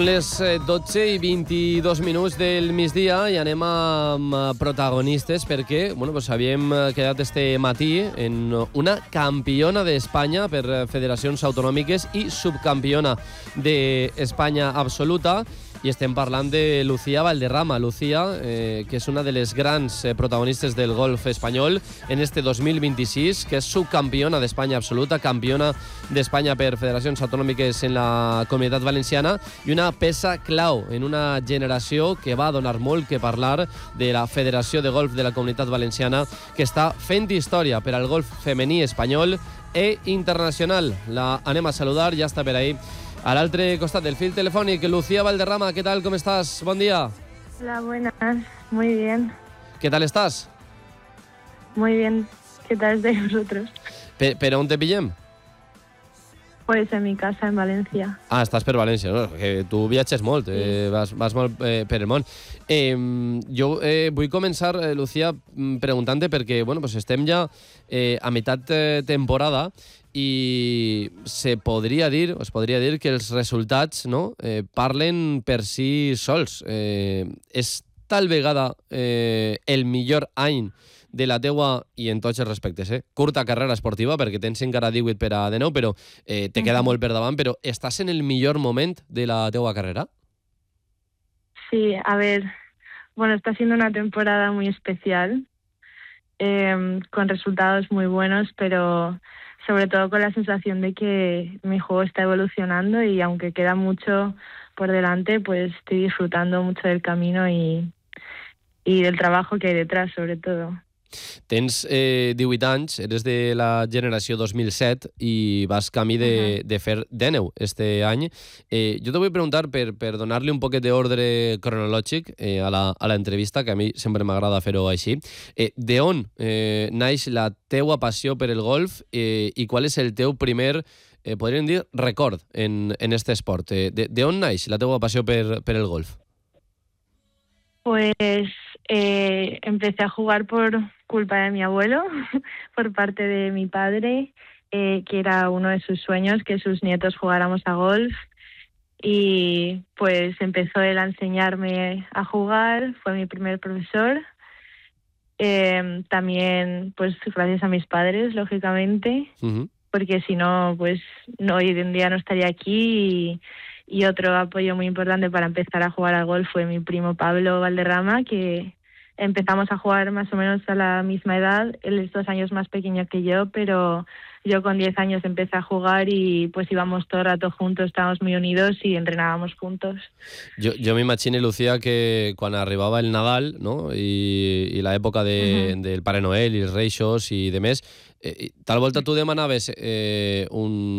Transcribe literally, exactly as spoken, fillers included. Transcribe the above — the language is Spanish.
Les dotze i vint-i-dos minuts del migdia i anem amb protagonistes perquè bueno, pues havíem quedat este matí en una campiona d'Espanya per federacions autonòmiques i subcampiona d'Espanya absoluta. I estem parlant de Lucía Valderrama. Lucía, eh, que és una de les grans eh, protagonistes del golf espanyol en este dos mil vint-i-sis, que és subcampiona d'Espanya absoluta, campiona d'Espanya per federacions autonòmiques en la Comunitat Valenciana i una peça clau en una generació que va donar molt que parlar de la Federació de Golf de la Comunitat Valenciana, que està fent història per al golf femení espanyol e internacional. La anem a saludar, ja està per ahí. A l'altre costat del fil telefònic, Lucía Valderrama, ¿qué tal? ¿Cómo estás? Buen día. Hola, buenas. Muy bien. ¿Qué tal estás? Muy bien. ¿Qué tal estáis vosotros? Pe ¿Pero on te pillem? Pues en mi casa, en Valencia. Ah, estàs per València, no? Que tu viatges molt, sí. eh, vas, vas molt eh, per el món. Eh, jo eh, vull començar, eh, Lucía, preguntant-te perquè bueno, pues estem ja eh, a meitat de temporada i se podria dir, es podria dir que els resultats no, eh, parlen per si sols. Eh, és tal vegada eh, el millor any de la teua, i en tots els respectes, eh, curta carrera esportiva, perquè tens encara divuit per a dinou, però eh, te queda molt per davant, però estàs en el millor moment de la teua carrera? Sí, a ver, bueno, está siendo una temporada muy especial, eh, con resultados muy buenos, pero sobre todo con la sensación de que mi juego está evolucionando y aunque queda mucho por delante, pues estoy disfrutando mucho del camino y, y del trabajo que hay detrás, sobre todo. Tens eh, divuit anys, eres de la generació dos mil set i vas camí de, uh-huh. de fer dinou este any. Eh, jo te vull preguntar, per, per donar-li un poquet d'ordre cronològic eh, a, la, a l'entrevista, que a mi sempre m'agrada fer-ho així, eh, de on eh, naix la teua passió per el golf eh, i qual és el teu primer, eh, podríem dir, record en, en este esport? Eh, de, de on naix la teua passió per, per el golf? Pues eh, empecé a jugar por culpa de mi abuelo, por parte de mi padre, eh, que era uno de sus sueños, que sus nietos jugáramos a golf. Y pues empezó él a enseñarme a jugar, fue mi primer profesor. Eh, también, pues gracias a mis padres, lógicamente, uh-huh. porque si no, pues no, hoy en día no estaría aquí. Y, y otro apoyo muy importante para empezar a jugar al golf fue mi primo Pablo Valderrama, que empezamos a jugar más o menos a la misma edad. Él es dos años más pequeño que yo, pero yo con diez años empecé a jugar y pues íbamos todo el rato juntos, estábamos muy unidos y entrenábamos juntos. Jo, jo m'imagino, Lucía, que quan arribava el Nadal, no? I, i l'època de, uh-huh. del Pare Noel i els Reixos i demés, eh, tal volta tu demanaves eh, un